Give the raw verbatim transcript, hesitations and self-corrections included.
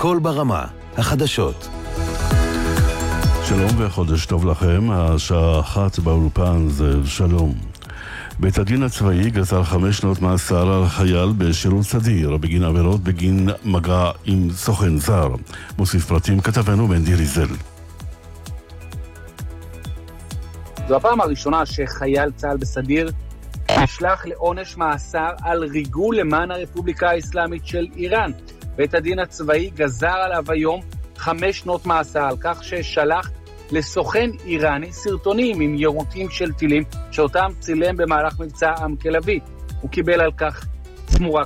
קול ברמה, החדשות. שלום וחודש טוב לכם, השעה אחת באולפן זה שלום. בית הדין הצבאי גזר חמש שנות מאסר על חייל בשירות סדיר בגין עבירות בגין מגע עם סוכן זר. מוסיף פרטים כתבנו מנדי ריזל. זו הפעם הראשונה שחייל צה"ל בסדיר נשלח לעונש מאסר על ריגול למען הרפובליקה האסלאמית של איראן. בית הדין הצבאי גזר עליו היום חמש שנות מאסר על כך ששלח לסוכן איראני סרטונים עם יירוטים של טילים שאותם צילם במהלך מבצע עם כלבי. הוא קיבל על כך תמורה